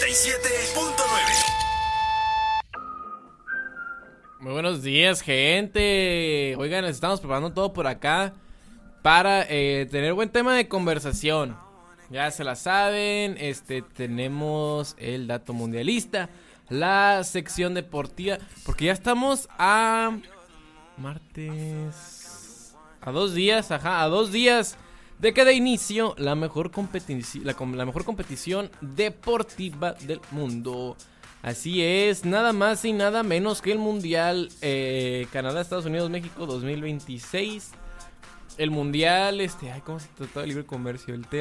97.9. Muy buenos días, gente. Oigan, estamos preparando todo por acá para tener buen tema de conversación. Ya se la saben, tenemos el dato mundialista, la sección deportiva, porque ya estamos a martes, a 2 días, a 2 días de que de inicio la mejor competición deportiva del mundo. Así es, nada más y nada menos que el Mundial Canadá, Estados Unidos, México 2026. El Mundial, ¿cómo se trata el libre comercio? El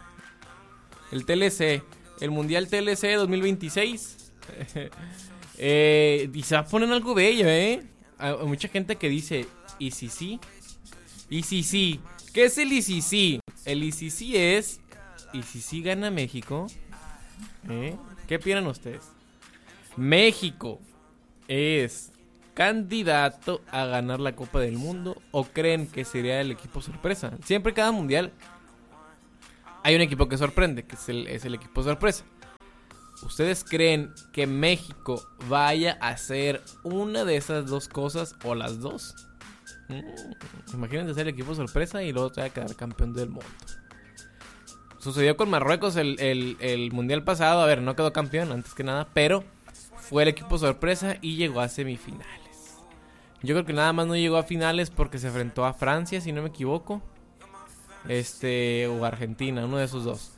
TLC, el Mundial TLC 2026. Y se va a poner algo bello, Hay mucha gente que dice, ¿y si sí? ¿Y si sí? ¿Qué es el ICC? El ICC es, ¿y si sí gana México? ¿Qué opinan ustedes? ¿México es candidato a ganar la Copa del Mundo o creen que sería el equipo sorpresa? Siempre cada mundial hay un equipo que sorprende, que es el equipo sorpresa. ¿Ustedes creen que México vaya a hacer una de esas dos cosas o las dos? Imagínense ser el equipo sorpresa y luego te va a quedar campeón del mundo. Sucedió con Marruecos el mundial pasado. A ver, no quedó campeón antes que nada, pero fue el equipo sorpresa y llegó a semifinales. Yo creo que nada más no llegó a finales porque se enfrentó a Francia, si no me equivoco. O Argentina, uno de esos dos.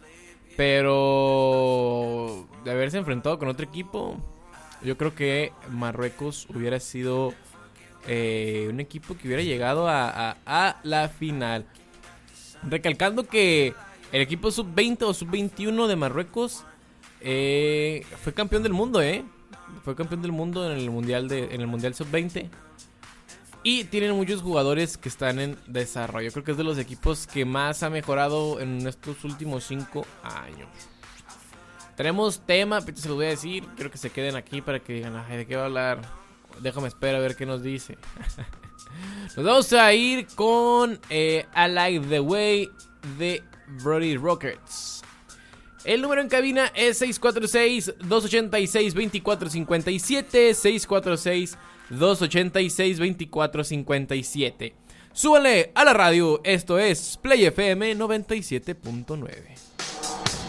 Pero de haberse enfrentado con otro equipo, yo creo que Marruecos hubiera sido un equipo que hubiera llegado a la final. Recalcando que el equipo sub-20 o sub-21 de Marruecos fue campeón del mundo, Fue campeón del mundo en el mundial sub-20. Y tienen muchos jugadores que están en desarrollo. Creo que es de los equipos que más ha mejorado en estos últimos 5 años. Tenemos tema, se los voy a decir. Quiero que se queden aquí para que digan, ¿de qué va a hablar? Déjame esperar a ver qué nos dice. Nos vamos a ir con I Like The Way de Brody Rockets. El número en cabina es 646-286-2457. 646-286-2457. Súbale a la radio, esto es Play FM 97.9.